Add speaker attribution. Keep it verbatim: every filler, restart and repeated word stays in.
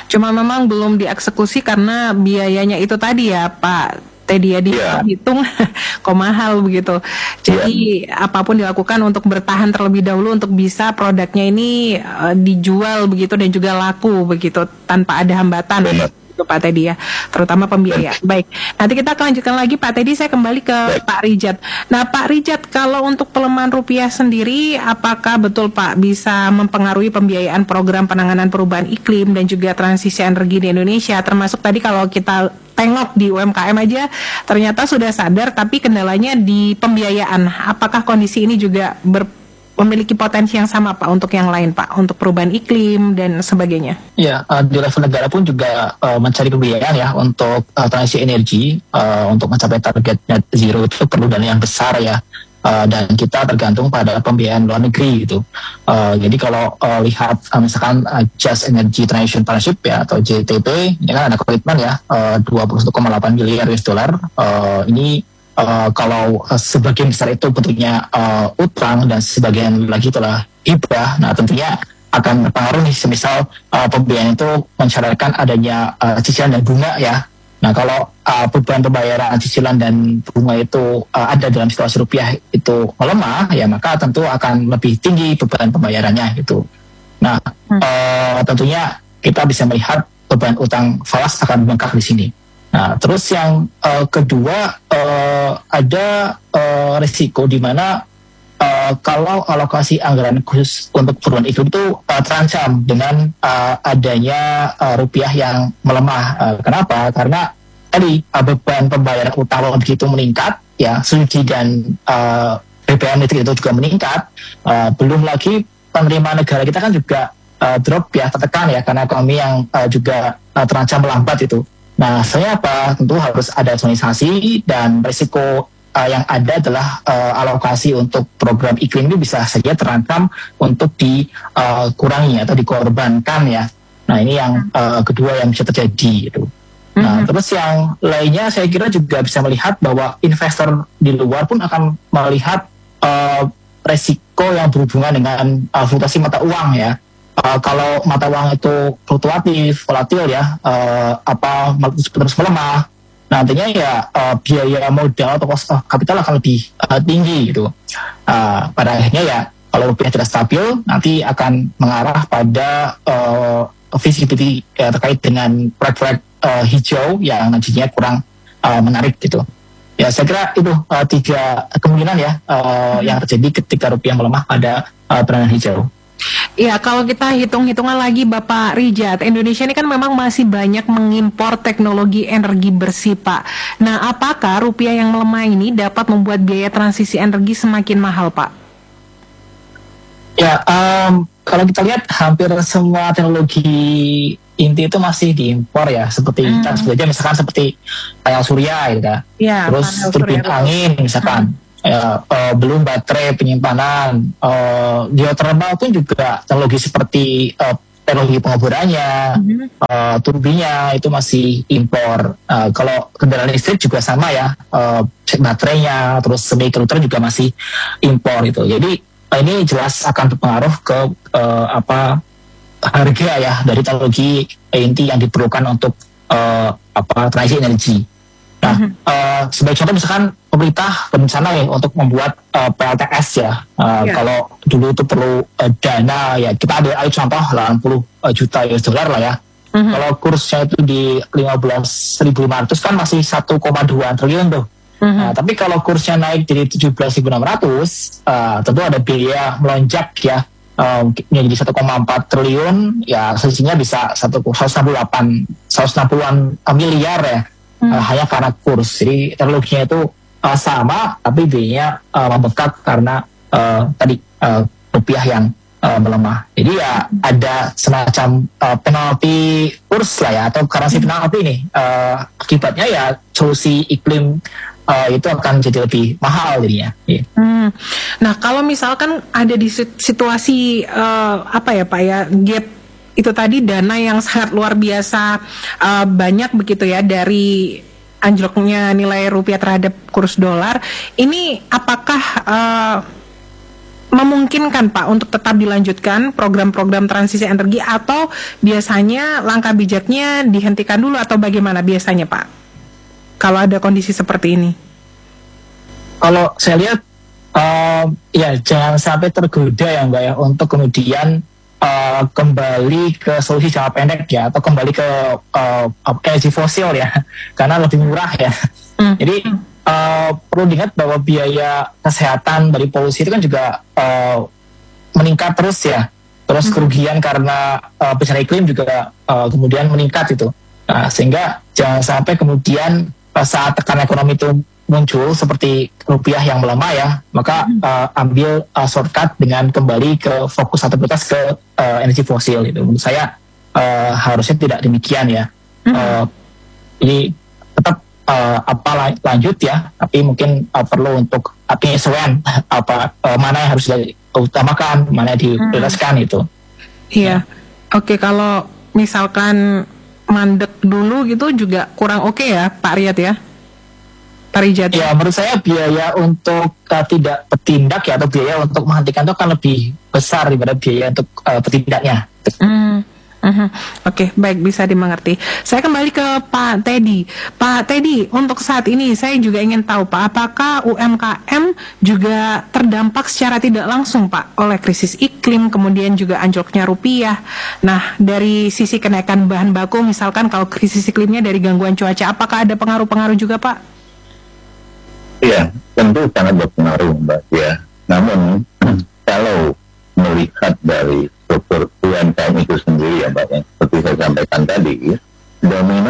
Speaker 1: Cuma memang belum dieksekusi karena biayanya itu tadi ya Pak Teddy ya dihitung yeah. kok mahal begitu. Jadi yeah. apapun dilakukan untuk bertahan terlebih dahulu untuk bisa produknya ini uh, dijual begitu dan juga laku begitu tanpa ada hambatan. Benar. Itu Pak Teddy ya, terutama pembiayaan. Baik, nanti kita akan lanjutkan lagi Pak Teddy. Saya kembali ke Baik. Pak Rijat. Nah Pak Rijat, kalau untuk pelemahan rupiah sendiri, apakah betul Pak bisa mempengaruhi pembiayaan program penanganan perubahan iklim dan juga transisi energi di Indonesia? Termasuk tadi kalau kita tengok di U M K M aja, ternyata sudah sadar, tapi kendalanya di pembiayaan. Apakah kondisi ini juga ber memiliki potensi yang sama Pak untuk yang lain Pak, untuk perubahan iklim dan sebagainya?
Speaker 2: Ya, uh, di level negara pun juga uh, mencari pembiayaan ya untuk uh, transisi energi, uh, untuk mencapai target net zero itu perlu dana yang besar ya, uh, dan kita tergantung pada pembiayaan luar negeri gitu. Uh, jadi kalau uh, lihat uh, misalkan uh, Just Energy Transition Partnership ya atau J T P, ini kan ada komitmen ya uh, dua puluh satu koma delapan miliar U S dollar. Uh, ini Uh, kalau uh, sebagian besar itu bentuknya uh, utang dan sebagian lagi itulah hibah, nah tentunya akan berpengaruh nih semisal uh, pembiayaan itu mensyaratkan adanya uh, cicilan dan bunga ya. Nah kalau uh, beban pembayaran cicilan dan bunga itu uh, ada dalam situasi rupiah itu melemah ya, maka tentu akan lebih tinggi beban pembayarannya gitu. Nah hmm. uh, tentunya kita bisa melihat beban utang falas akan membengkak di sini. Nah, terus yang uh, kedua uh, ada uh, risiko di mana uh, kalau alokasi anggaran khusus untuk perubahan iklim itu uh, terancam dengan uh, adanya uh, rupiah yang melemah. Uh, kenapa? Karena tadi uh, beban pembayaran utang begitu meningkat, ya subsidi dan uh, B B M itu juga meningkat. Uh, belum lagi penerimaan negara kita kan juga uh, drop ya, tertekan ya karena ekonomi yang uh, juga uh, terancam melambat itu. Nah, saya apa? Tentu harus ada rasionalisasi dan risiko uh, yang ada adalah uh, alokasi untuk program iklim ini bisa saja terancam untuk dikurangi uh, atau dikorbankan ya. Nah, ini yang uh, kedua yang bisa terjadi gitu. Nah, mm-hmm. terus yang lainnya saya kira juga bisa melihat bahwa investor di luar pun akan melihat uh, risiko yang berhubungan dengan uh, fluktuasi mata uang ya. Uh, kalau mata uang itu fluktuatif, volatil ya, uh, apa terus melemah, nantinya ya uh, biaya modal atau cost of capital akan lebih uh, tinggi gitu. Uh, pada akhirnya ya kalau rupiah tidak stabil, nanti akan mengarah pada uh, visibility ya, terkait dengan proyek-proyek uh, hijau yang nantinya kurang uh, menarik gitu. Ya saya kira itu uh, tiga kemungkinan ya uh, hmm. yang terjadi ketika rupiah melemah pada uh, perangan hijau.
Speaker 1: Ya, kalau kita hitung-hitungan lagi Bapak Rijat, Indonesia ini kan memang masih banyak mengimpor teknologi energi bersih Pak. Nah, apakah rupiah yang melemah ini dapat membuat biaya transisi energi semakin mahal Pak?
Speaker 2: Ya, um, kalau kita lihat hampir semua teknologi inti itu masih diimpor ya, seperti hmm. kan sebenarnya misalkan seperti panel surya gitu kan. Ya, terus turbin angin misalkan. Hmm. Ya, uh, belum baterai penyimpanan, uh, geothermal pun juga teknologi seperti uh, teknologi pengoborannya, mm-hmm. uh, turbinya itu masih impor. Uh, kalau kendaraan listrik juga sama ya, uh, baterainya, terus semiconductor juga masih impor itu. Jadi uh, ini jelas akan berpengaruh ke uh, apa harga ya dari teknologi inti yang diperlukan untuk uh, apa transisi energi. Nah, mm-hmm. uh, sebagai contoh misalkan pemerintah berencana ya untuk membuat uh, P L T S ya. Uh, yeah. Kalau dulu itu perlu uh, dana ya, kita ada ayo contoh delapan puluh juta U S dollar lah ya. Mm-hmm. Kalau kursnya itu di lima belas ribu lima ratus kan masih satu koma dua triliun tuh. Mm-hmm. Nah, tapi kalau kursnya naik jadi tujuh belas ribu enam ratus, uh, tentu ada biaya melonjak ya. Uh, menjadi satu koma empat triliun ya, selisihnya bisa seratus enam puluh delapan seratus enam puluhan miliar ya. Hmm. Uh, hanya karena kurs, jadi teknologinya itu uh, sama, tapi biayanya uh, membengkak karena uh, tadi uh, rupiah yang uh, melemah. Jadi ya ada semacam uh, penalti kurs lah ya, atau currency penalti nih. Uh, akibatnya ya solusi iklim uh, itu akan jadi lebih mahal jadinya. Yeah.
Speaker 1: Hmm. Nah kalau misalkan ada di situasi uh, apa ya Pak ya, gap itu tadi dana yang sangat luar biasa uh, banyak begitu ya dari anjloknya nilai rupiah terhadap kurs dolar, ini apakah uh, memungkinkan Pak untuk tetap dilanjutkan program-program transisi energi, atau biasanya langkah bijaknya dihentikan dulu, atau bagaimana biasanya Pak kalau ada kondisi seperti ini?
Speaker 2: Kalau saya lihat uh, ya jangan sampai tergoda ya Mbak ya untuk kemudian uh, kembali ke solusi jangka pendek ya, atau kembali ke uh, energi fosil ya, karena lebih murah ya. Hmm. Jadi uh, perlu diingat bahwa biaya kesehatan dari polusi itu kan juga uh, meningkat terus ya. Terus kerugian karena uh, bencana iklim juga uh, kemudian meningkat itu. Nah, sehingga jangan sampai kemudian uh, saat tekanan ekonomi itu muncul seperti rupiah yang melemah ya, maka uh, ambil uh, shortcut dengan kembali ke fokus atau prioritas ke uh, energi fosil itu. Menurut saya uh, harusnya tidak demikian ya. Uh, jadi tetap uh, apa lanjut ya, tapi mungkin uh, perlu untuk penyesuaian apa uh, mana yang harus diutamakan, mana yang diprioritaskan hmm. itu.
Speaker 1: Iya, oke. Kalau misalkan mandek dulu gitu juga kurang oke okay ya Pak Riyad ya?
Speaker 2: Ya, menurut saya biaya untuk uh, tidak bertindak ya, atau biaya untuk menghentikan itu akan lebih besar daripada biaya untuk uh, bertindaknya.
Speaker 1: Hmm. Uh-huh. Oke, okay, baik, bisa dimengerti. Saya kembali ke Pak Teddy. Pak Teddy, untuk saat ini saya juga ingin tahu Pak, apakah U M K M juga terdampak secara tidak langsung Pak oleh krisis iklim, kemudian juga anjloknya rupiah. Nah, dari sisi kenaikan bahan baku, misalkan kalau krisis iklimnya dari gangguan cuaca, apakah ada pengaruh-pengaruh juga Pak?
Speaker 3: Iya, tentu sangat berpengaruh Mbak ya. Namun kalau melihat dari struktur U M K M itu sendiri ya Mbak, yang seperti saya sampaikan tadi, dominan